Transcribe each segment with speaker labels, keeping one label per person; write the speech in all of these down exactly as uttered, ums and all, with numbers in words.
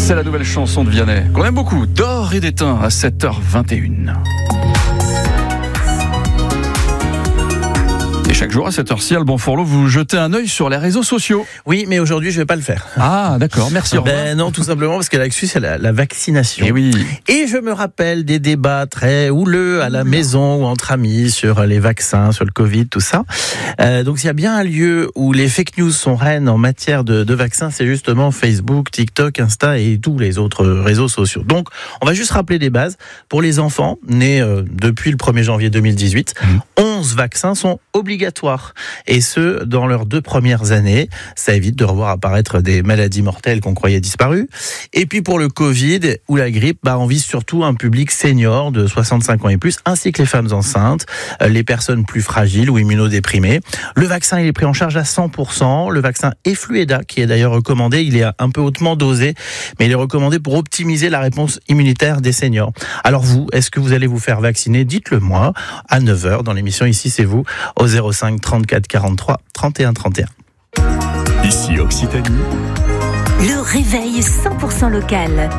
Speaker 1: C'est la nouvelle chanson de Vianney, qu'on aime beaucoup, d'or et d'étain à sept heures vingt et une. Et chaque jour à cette heure-ci, Alban Fourlot, vous jetez un œil sur les réseaux sociaux.
Speaker 2: Oui, mais aujourd'hui, je vais pas le faire.
Speaker 1: Ah, d'accord, merci.
Speaker 2: Ben non, tout simplement parce que l'actu, c'est la, la vaccination.
Speaker 1: Et oui.
Speaker 2: Et je me rappelle des débats très houleux à la maison ou entre amis sur les vaccins, sur le Covid, tout ça. Euh, donc, s'il y a bien un lieu où les fake news sont reines en matière de, de vaccins, c'est justement Facebook, TikTok, Insta et tous les autres réseaux sociaux. Donc, on va juste rappeler des bases. Pour les enfants nés euh, depuis le premier janvier deux mille dix-huit, mmh. onze vaccins sont obligatoires. Et ce, dans leurs deux premières années. Ça évite de revoir apparaître des maladies mortelles qu'on croyait disparues. Et puis pour le Covid ou la grippe, bah on vise surtout un public senior de soixante-cinq ans et plus, ainsi que les femmes enceintes, les personnes plus fragiles ou immunodéprimées. Le vaccin, il est pris en charge à cent pour cent. Le vaccin Efflueda, qui est d'ailleurs recommandé, il est un peu hautement dosé, mais il est recommandé pour optimiser la réponse immunitaire des seniors. Alors vous, est-ce que vous allez vous faire vacciner ? Dites-le moi à neuf heures dans l'émission Ici c'est vous, au zéro cinq trente-quatre quarante-trois trente et un trente et un.
Speaker 3: Ici Occitanie.
Speaker 4: Le réveil cent pour cent local.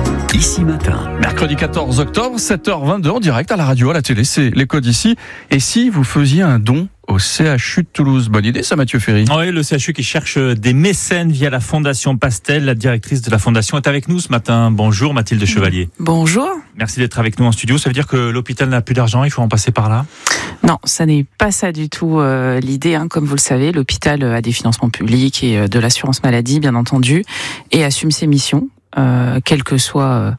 Speaker 3: Ici matin.
Speaker 1: Mercredi quatorze octobre, sept heures vingt-deux, en direct à la radio, à la télé, c'est les codes ici. Et si vous faisiez un don au C H U de Toulouse? Bonne idée ça, Mathieu Ferry.
Speaker 5: Oui, le C H U qui cherche des mécènes via la Fondation Pastel. La directrice de la Fondation est avec nous ce matin. Bonjour Mathilde Chevalier.
Speaker 6: Bonjour.
Speaker 5: Merci d'être avec nous en studio. Ça veut dire que l'hôpital n'a plus d'argent, il faut en passer par là?
Speaker 6: Non, ça n'est pas ça du tout euh, l'idée. Hein. Comme vous le savez, l'hôpital a des financements publics et euh, de l'assurance maladie, bien entendu, et assume ses missions. Euh, quel que soit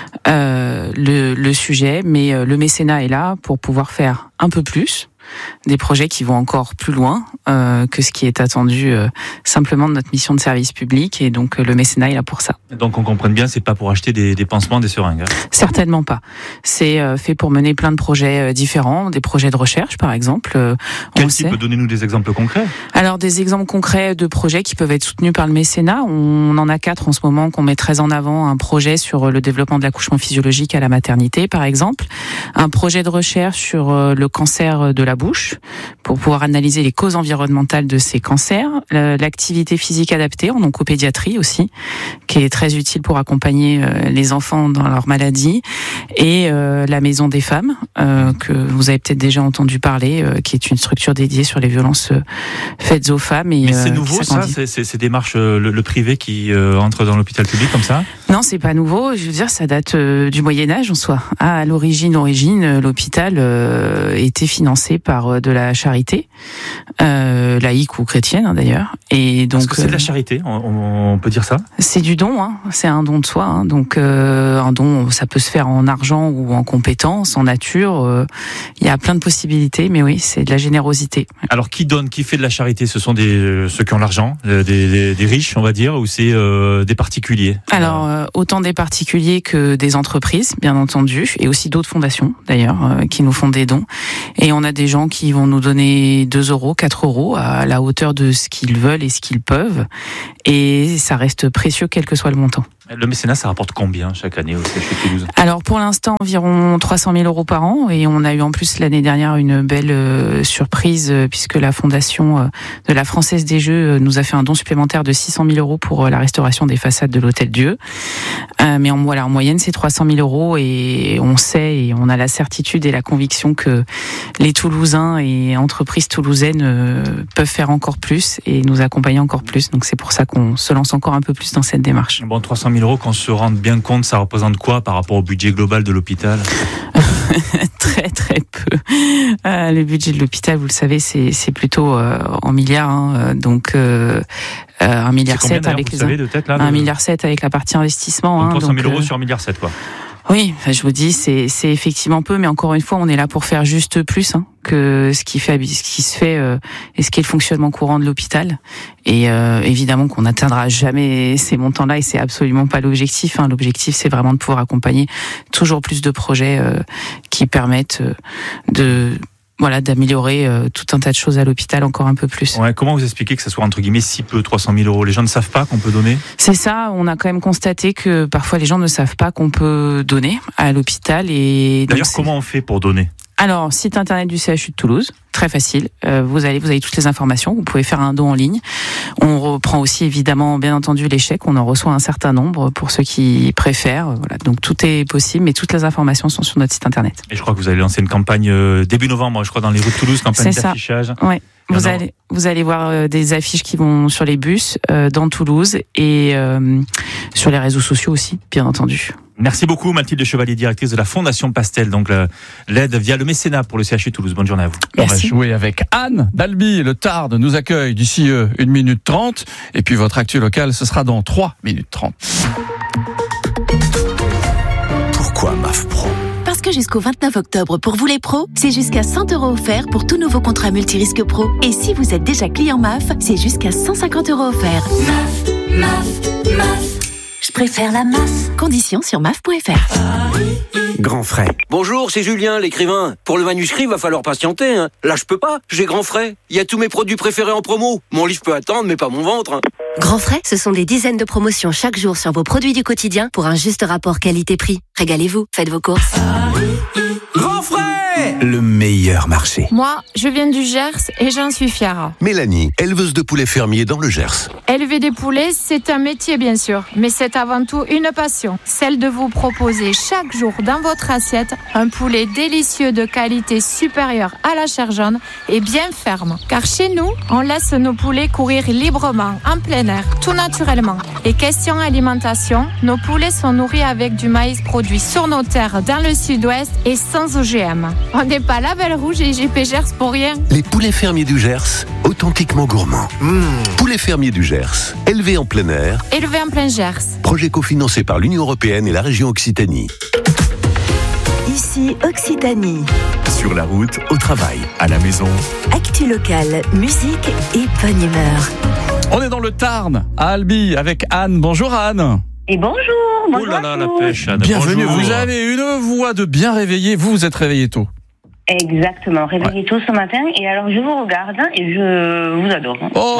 Speaker 6: euh, le, le sujet, mais euh, le mécénat est là pour pouvoir faire un peu plus, des projets qui vont encore plus loin euh, que ce qui est attendu euh, simplement de notre mission de service public, et donc euh, le mécénat est là pour ça.
Speaker 5: Donc on comprenne bien, c'est pas pour acheter des, des pansements, des seringues. Hein.
Speaker 6: Certainement pas. C'est euh, fait pour mener plein de projets euh, différents, des projets de recherche par exemple. Euh,
Speaker 5: Quel type peut Donnez-nous des exemples concrets.
Speaker 6: Alors des exemples concrets de projets qui peuvent être soutenus par le mécénat. On en a quatre en ce moment qu'on met très en avant. Un projet sur le développement de l'accouchement physiologique à la maternité par exemple. Un projet de recherche sur euh, le cancer de la bouche, pour pouvoir analyser les causes environnementales de ces cancers, l'activité physique adaptée en oncopédiatrie aussi, qui est très utile pour accompagner les enfants dans leur maladie, et euh, la maison des femmes, euh, que vous avez peut-être déjà entendu parler, euh, qui est une structure dédiée sur les violences faites aux femmes. Et,
Speaker 5: Mais c'est
Speaker 6: euh,
Speaker 5: nouveau ça, c'est, c'est, ces démarches, le, le privé qui euh, entre dans l'hôpital public comme ça?
Speaker 6: Non, c'est pas nouveau. Je veux dire, ça date euh, du Moyen-Âge en soi. Ah, à l'origine, origine, l'hôpital euh, était financé par de la charité, euh, laïque ou chrétienne hein, d'ailleurs. Et donc,
Speaker 5: Est-ce que c'est de la charité, on, on peut dire ça?
Speaker 6: C'est du don, hein. C'est un don de soi. Hein. Donc euh, un don, ça peut se faire en argent ou en compétences, en nature. Euh, il y a plein de possibilités, mais oui, c'est de la générosité.
Speaker 5: Alors qui donne, qui fait de la charité? Ce sont des, ceux qui ont l'argent, des, des, des riches, on va dire, ou c'est euh, des particuliers?
Speaker 6: Alors euh, autant des particuliers que des entreprises, bien entendu, et aussi d'autres fondations d'ailleurs euh, qui nous font des dons. Et on a des gens qui vont nous donner deux euros, quatre euros à la hauteur de ce qu'ils veulent et ce qu'ils peuvent. Et ça reste précieux quel que soit le montant.
Speaker 5: Le mécénat, ça rapporte combien chaque année au C H U de Toulouse?
Speaker 6: Alors pour l'instant, environ trois cent mille euros par an. Et on a eu en plus l'année dernière une belle euh, surprise euh, puisque la fondation euh, de la Française des Jeux euh, nous a fait un don supplémentaire de six cent mille euros pour euh, la restauration des façades de l'Hôtel Dieu. Euh, mais en, voilà, en moyenne, c'est trois cent mille euros et on sait et on a la certitude et la conviction que les Toulousains et entreprises toulousaines euh, peuvent faire encore plus et nous accompagner encore plus. Donc c'est pour ça qu'on se lance encore un peu plus dans cette démarche.
Speaker 5: Bon, trois cent mille euros, qu'on se rende bien compte, ça représente quoi par rapport au budget global de l'hôpital?
Speaker 6: Très très peu. Euh, le budget de l'hôpital, vous le savez, c'est, c'est plutôt euh, en milliards. Hein, donc euh, un milliard sept avec les
Speaker 5: savez, de tête, là,
Speaker 6: un
Speaker 5: le...
Speaker 6: milliard sept avec la partie investissement.
Speaker 5: Donc
Speaker 6: hein,
Speaker 5: trois cent mille
Speaker 6: donc,
Speaker 5: euros
Speaker 6: euh...
Speaker 5: sur un milliard sept, quoi.
Speaker 6: Oui, je vous dis, c'est, c'est effectivement peu, mais encore une fois, on est là pour faire juste plus hein, que ce qui fait, ce qui se fait euh, et ce qui est le fonctionnement courant de l'hôpital. Et euh, évidemment qu'on n'atteindra jamais ces montants-là, et c'est absolument pas l'objectif. Hein. L'objectif, c'est vraiment de pouvoir accompagner toujours plus de projets euh, qui permettent euh, de voilà, d'améliorer euh, tout un tas de choses à l'hôpital encore un peu plus.
Speaker 5: Ouais, comment vous expliquez que ça soit entre guillemets si peu, trois cent mille euros? Les gens ne savent pas qu'on peut donner?
Speaker 6: C'est ça, on a quand même constaté que parfois les gens ne savent pas qu'on peut donner à l'hôpital. Et
Speaker 5: d'ailleurs, comment on fait pour donner?
Speaker 6: Alors, site internet du C H U de Toulouse, très facile. Euh, vous allez, vous avez toutes les informations. Vous pouvez faire un don en ligne. On reprend aussi évidemment, bien entendu, les chèques. On en reçoit un certain nombre pour ceux qui préfèrent. Voilà, donc tout est possible, mais toutes les informations sont sur notre site internet.
Speaker 5: Et je crois que vous allez lancer une campagne euh, début novembre, je crois, dans les rues de Toulouse, campagne
Speaker 6: C'est
Speaker 5: d'affichage.
Speaker 6: Ça. Ouais. Vous allez, vous allez voir euh, des affiches qui vont sur les bus euh, dans Toulouse et euh, sur les réseaux sociaux aussi, bien entendu.
Speaker 5: Merci beaucoup Mathilde Chevalier, directrice de la Fondation Pastel, donc le, l'aide via le mécénat pour le C H U Toulouse. Bonne journée à vous.
Speaker 6: Merci.
Speaker 1: On va jouer avec Anne d'Albi. Le Tarn nous accueille d'ici euh, une minute trente. Et puis votre actu locale, ce sera dans trois minutes trente.
Speaker 3: Pourquoi M A F Pro ?
Speaker 7: Parce que jusqu'au vingt-neuf octobre, pour vous les pros, c'est jusqu'à cent euros offerts pour tout nouveau contrat multirisque pro. Et si vous êtes déjà client M A F, c'est jusqu'à cent cinquante euros offerts.
Speaker 4: M A F, M A F, M A F. Je préfère la M A F.
Speaker 7: Conditions sur M A F point F R.
Speaker 3: Grand frais.
Speaker 8: Bonjour, c'est Julien, l'écrivain. Pour le manuscrit, va falloir patienter. Hein. Là, je peux pas. J'ai Grand Frais. Il y a tous mes produits préférés en promo. Mon livre peut attendre, mais pas mon ventre. Hein.
Speaker 9: Grand Frais, ce sont des dizaines de promotions chaque jour sur vos produits du quotidien pour un juste rapport qualité-prix. Régalez-vous, faites vos courses.
Speaker 8: Grand Frais,
Speaker 3: le meilleur marché.
Speaker 10: Moi, je viens du Gers et j'en suis fière.
Speaker 11: Mélanie, éleveuse de poulets fermiers dans le Gers.
Speaker 10: Élever des poulets, c'est un métier bien sûr, mais c'est avant tout une passion. Celle de vous proposer chaque jour dans votre assiette un poulet délicieux de qualité supérieure à la chair jaune et bien ferme. Car chez nous, on laisse nos poulets courir librement, en plein air, tout naturellement. Et question alimentation, nos poulets sont nourris avec du maïs produit sur nos terres dans le sud-ouest et sans O G M. On n'est pas Label Rouge et J P Gers pour rien.
Speaker 11: Les poulets fermiers du Gers, authentiquement gourmands. Mmh. Poulets fermiers du Gers, élevés en plein air.
Speaker 10: Élevés en plein Gers.
Speaker 11: Projet cofinancé par l'Union européenne et la région Occitanie.
Speaker 4: Ici Occitanie.
Speaker 3: Sur la route, au travail, à la maison.
Speaker 4: Actu locale, musique et bonne humeur.
Speaker 1: On est dans le Tarn, à Albi, avec Anne. Bonjour Anne.
Speaker 12: Et bonjour, bonjour.
Speaker 5: Oh là là, la pêche, Anne.
Speaker 1: Bienvenue,
Speaker 5: Bonjour.
Speaker 1: vous avez une voix de bien réveillée. Vous vous êtes réveillé tôt.
Speaker 12: Exactement, réveillé
Speaker 1: Ouais.
Speaker 12: tôt ce matin. Et alors, je vous regarde et je vous adore.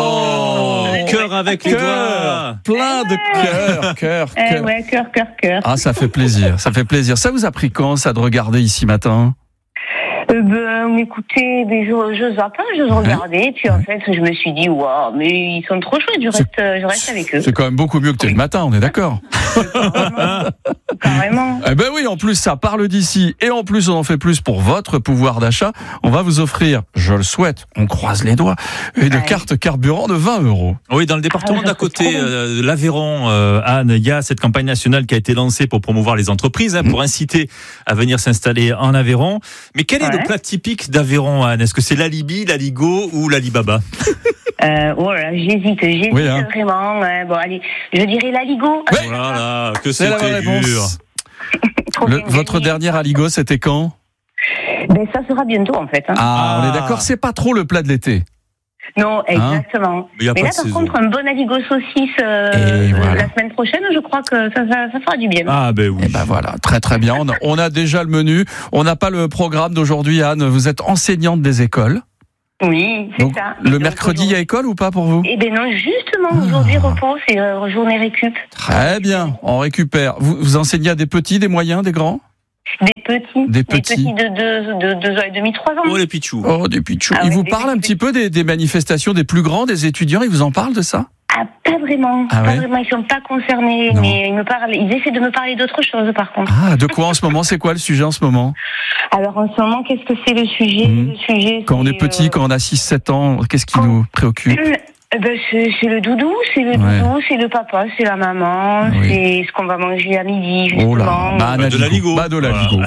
Speaker 1: Oh,
Speaker 5: Oh, cœur avec les doigts.
Speaker 1: Plein de cœur, cœur,
Speaker 12: Eh
Speaker 1: cœur.
Speaker 12: ouais, cœur, cœur, cœur.
Speaker 1: Ah, ça fait plaisir, ça fait plaisir. Ça vous a pris quand, ça, de regarder ici matin?
Speaker 12: Euh, ben, écoutez, ben, je, je zappe, je regardais, et puis en fait, je me suis dit, waouh, mais ils sont trop chouettes, je reste, je reste avec eux.
Speaker 1: C'est quand même beaucoup mieux que t'es le matin, on est d'accord?
Speaker 12: Carrément. Carrément.
Speaker 1: Eh ben oui, en plus, ça parle d'ici, et en plus, on en fait plus pour votre pouvoir d'achat. On va vous offrir, je le souhaite, on croise les doigts, une
Speaker 12: Ouais.
Speaker 1: carte carburant de vingt euros.
Speaker 5: Oui, dans le département
Speaker 12: Ah, ça
Speaker 5: d'à côté,
Speaker 12: serait trop
Speaker 5: euh, de l'Aveyron, euh, Anne, il y a cette campagne nationale qui a été lancée pour promouvoir les entreprises, hein, pour inciter à venir s'installer en Aveyron. Mais quel est
Speaker 12: Ouais.
Speaker 5: le plat typique d'Aveyron, Anne? Est-ce que c'est l'alibi, l'aligot ou l'alibaba?
Speaker 12: Euh, oh là là, j'hésite, j'hésite
Speaker 1: Oui, hein.
Speaker 12: vraiment. Ouais, bon, allez, je dirais l'aligot.
Speaker 1: Ouais.
Speaker 5: Oh là là, que
Speaker 1: C'est la bonne
Speaker 5: c'était dur.
Speaker 1: réponse.
Speaker 12: Trop
Speaker 1: Le-
Speaker 12: bien
Speaker 1: votre
Speaker 12: gagné.
Speaker 1: dernier aligot, c'était quand?
Speaker 12: Ben, ça sera bientôt, en fait. Hein.
Speaker 1: Ah, on
Speaker 5: Ah.
Speaker 1: est d'accord, c'est pas trop le plat de l'été.
Speaker 12: Non, exactement.
Speaker 5: Il y a
Speaker 12: Mais
Speaker 5: pas
Speaker 12: là,
Speaker 5: de
Speaker 12: par
Speaker 5: saison.
Speaker 12: contre, un bon aligot saucisse euh,
Speaker 1: Et voilà.
Speaker 12: la semaine prochaine, je crois que ça, ça, ça fera du bien.
Speaker 5: Ah ben oui.
Speaker 1: Eh ben voilà, très très bien. On a, on a déjà le menu. On n'a pas le programme d'aujourd'hui, Anne. Vous êtes enseignante des écoles.
Speaker 12: Oui, c'est
Speaker 1: Donc,
Speaker 12: ça.
Speaker 1: le
Speaker 12: Donc,
Speaker 1: mercredi, il y a école ou pas pour vous?
Speaker 12: Eh ben non, justement, aujourd'hui, repos, c'est euh, journée récup.
Speaker 1: Très bien, on récupère. Vous, vous enseignez à des petits, des moyens, des grands?
Speaker 12: Des petits.
Speaker 1: Des petits.
Speaker 12: de deux, de deux ans et demi, trois ans.
Speaker 5: Oh les pichous.
Speaker 1: Oh, des pitchous.
Speaker 12: Ah
Speaker 1: Ils
Speaker 12: ouais,
Speaker 1: vous
Speaker 12: des
Speaker 1: parlent un
Speaker 12: petits.
Speaker 1: petit peu des, des manifestations des plus grands, des étudiants? Ils vous en parlent de ça?
Speaker 12: Ah, pas vraiment.
Speaker 1: Ah
Speaker 12: pas
Speaker 1: ouais
Speaker 12: vraiment, ils sont pas concernés,
Speaker 1: Non.
Speaker 12: mais ils me parlent, ils essaient de me parler d'autre chose, par contre.
Speaker 1: Ah, de quoi en ce moment? C'est quoi le sujet en ce moment?
Speaker 12: Alors, en ce moment, qu'est-ce que c'est le sujet?
Speaker 1: Mhm.
Speaker 12: Le sujet,
Speaker 1: Quand on
Speaker 12: c'est,
Speaker 1: est petit,
Speaker 12: euh,
Speaker 1: quand on a six sept ans, qu'est-ce qui
Speaker 12: quand-
Speaker 1: nous préoccupe?
Speaker 12: Eh ben, c'est, c'est le doudou, c'est le
Speaker 1: Ouais.
Speaker 12: doudou, c'est le papa, c'est la maman,
Speaker 1: Oui.
Speaker 12: c'est ce qu'on va manger à midi, justement.
Speaker 1: Oh là, bah, un
Speaker 5: Bah, de
Speaker 1: aligot.
Speaker 5: l'aligot.
Speaker 1: Bah, de
Speaker 5: Voilà.
Speaker 1: l'aligot.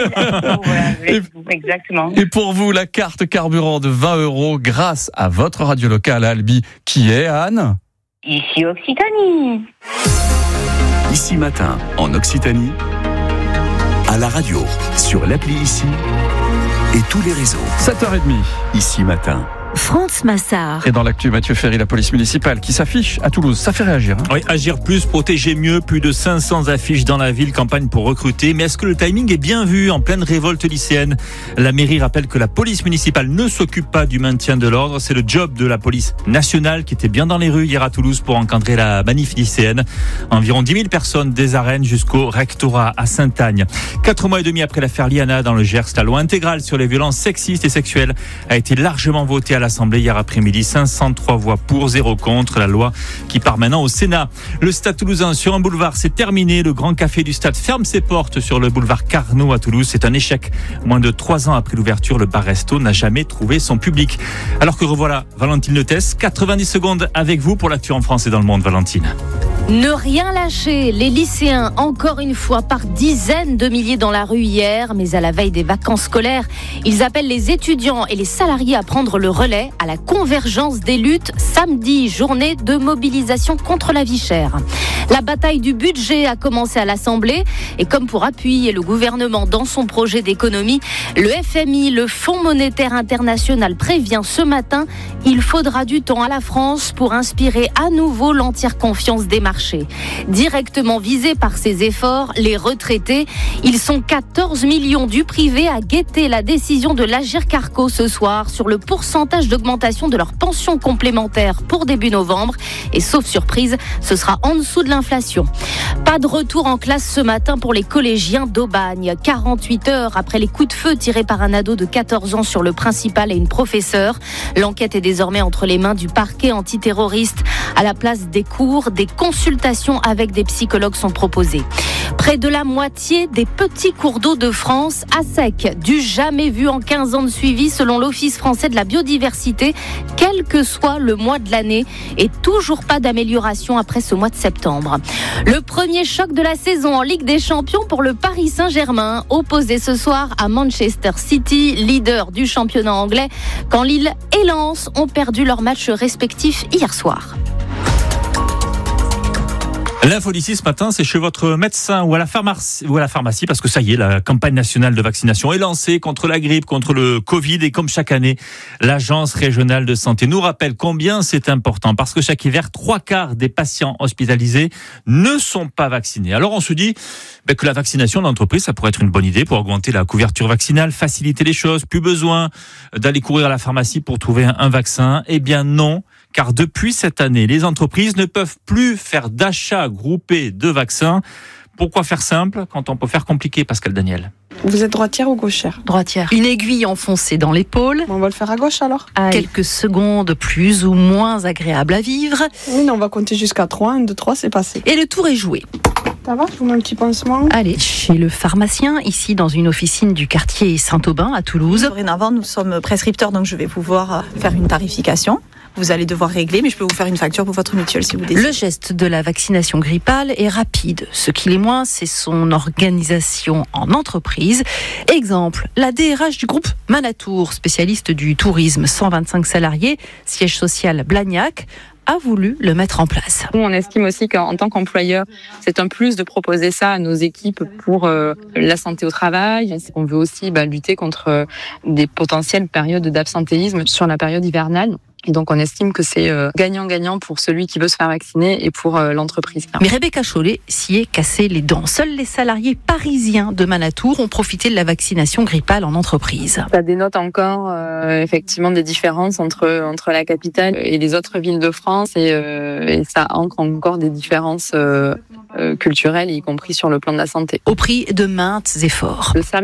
Speaker 12: Voilà,
Speaker 1: Et-
Speaker 12: exactement.
Speaker 1: Et pour vous, la carte carburant de vingt euros grâce à votre radio locale à Albi, qui est, Anne?
Speaker 12: Ici Occitanie.
Speaker 3: Ici Matin, en Occitanie. À la radio, sur l'appli Ici et tous les réseaux.
Speaker 1: sept heures trente.
Speaker 3: Ici Matin.
Speaker 4: France Massard.
Speaker 1: Et dans l'actu, Mathieu Ferry, la police municipale qui s'affiche à Toulouse. Ça fait réagir. Hein.
Speaker 5: Oui, agir plus, protéger mieux. Plus de cinq cents affiches dans la ville, campagne pour recruter. Mais est-ce que le timing est bien vu en pleine révolte lycéenne? La mairie rappelle que la police municipale ne s'occupe pas du maintien de l'ordre. C'est le job de la police nationale qui était bien dans les rues hier à Toulouse pour encadrer la manif lycéenne. Environ dix mille personnes des arènes jusqu'au rectorat à Sainte-Agne. Quatre mois et demi après l'affaire Liana dans le Gers, la loi intégrale sur les violences sexistes et sexuelles a été largement votée à l'Assemblée hier après-midi. cinq cent trois voix pour, zéro contre. La loi qui part maintenant au Sénat. Le Stade Toulousain sur un boulevard, c'est terminé. Le Grand Café du Stade ferme ses portes sur le boulevard Carnot à Toulouse. C'est un échec. Moins de trois ans après l'ouverture, le bar-resto n'a jamais trouvé son public. Alors que revoilà Valentine Leutès, quatre-vingt-dix secondes avec vous pour l'actu en France et dans le monde. Valentine.
Speaker 13: Ne rien lâcher, les lycéens, encore une fois, par dizaines de milliers dans la rue hier, mais à la veille des vacances scolaires, ils appellent les étudiants et les salariés à prendre le relais à la convergence des luttes samedi, journée de mobilisation contre la vie chère. La bataille du budget a commencé à l'Assemblée et comme pour appuyer le gouvernement dans son projet d'économie, le F M I, le Fonds monétaire international, prévient ce matin, il faudra du temps à la France pour inspirer à nouveau l'entière confiance des marchés. Directement visés par ces efforts, les retraités, ils sont quatorze millions du privé à guetter la décision de l'Agirc-Arrco ce soir sur le pourcentage d'augmentation de leur pension complémentaire pour début novembre. Et sauf surprise, ce sera en dessous de l'inflation. Pas de retour en classe ce matin pour les collégiens d'Aubagne. quarante-huit heures après les coups de feu tirés par un ado de quatorze ans sur le principal et une professeure. L'enquête est désormais entre les mains du parquet antiterroriste. À la place des cours, des consultations avec des psychologues sont proposées. Près de la moitié des petits cours d'eau de France à sec, du jamais vu en quinze ans de suivi selon l'Office français de la biodiversité, quel que soit le mois de l'année, et toujours pas d'amélioration après ce mois de septembre. Le premier choc de la saison en Ligue des Champions pour le Paris Saint-Germain, opposé ce soir à Manchester City, leader du championnat anglais, quand Lille et Lens ont perdu leurs matchs respectifs hier soir.
Speaker 5: L'info d'ici ce matin, c'est chez votre médecin ou à la pharmacie, ou à la pharmacie, parce que ça y est, la campagne nationale de vaccination est lancée contre la grippe, contre le Covid, et comme chaque année, l'Agence régionale de santé nous rappelle combien c'est important, parce que chaque hiver, trois quarts des patients hospitalisés ne sont pas vaccinés. Alors on se dit ben, que la vaccination d'entreprise, ça pourrait être une bonne idée pour augmenter la couverture vaccinale, faciliter les choses, plus besoin d'aller courir à la pharmacie pour trouver un, un vaccin. Eh bien non. Car depuis cette année, les entreprises ne peuvent plus faire d'achats groupés de vaccins. Pourquoi faire simple quand on peut faire compliqué, Pascal Daniel?
Speaker 14: Vous êtes droitière ou gauchère?
Speaker 15: Droitière. Une aiguille enfoncée dans l'épaule.
Speaker 14: On va le faire à gauche alors.
Speaker 15: Aïe. Quelques secondes plus ou moins agréables à vivre.
Speaker 14: Oui, non, on va compter jusqu'à trois. un, deux, trois, c'est passé.
Speaker 15: Et le tour est joué.
Speaker 14: Ça va? Je vous mets un petit pansement.
Speaker 15: Allez, chez le pharmacien, ici dans une officine du quartier Saint-Aubin à Toulouse.
Speaker 16: Dorénavant, nous sommes prescripteurs, donc je vais pouvoir faire une tarification. Vous allez devoir régler, mais je peux vous faire une facture pour votre mutuelle si vous désirez.
Speaker 15: Le geste de la vaccination grippale est rapide. Ce qui l'est moins, c'est son organisation en entreprise. Exemple, la D R H du groupe Manatour, spécialiste du tourisme, cent vingt-cinq salariés, siège social Blagnac, a voulu le mettre en place.
Speaker 17: Nous, on estime aussi qu'en tant qu'employeur, c'est un plus de proposer ça à nos équipes pour euh, la santé au travail. On veut aussi bah, lutter contre euh, des potentielles périodes d'absentéisme sur la période hivernale. Et donc, on estime que c'est euh, gagnant-gagnant pour celui qui veut se faire vacciner et pour euh, l'entreprise.
Speaker 15: Mais Rebecca Chollet s'y est cassé les dents. Seuls les salariés parisiens de Manatour ont profité de la vaccination grippale en entreprise.
Speaker 17: Ça dénote encore euh, effectivement des différences entre entre la capitale et les autres villes de France et, euh, et ça ancre encore des différences euh, euh, culturelles, y compris sur le plan de la santé.
Speaker 15: Au prix de maintes efforts.
Speaker 17: Le service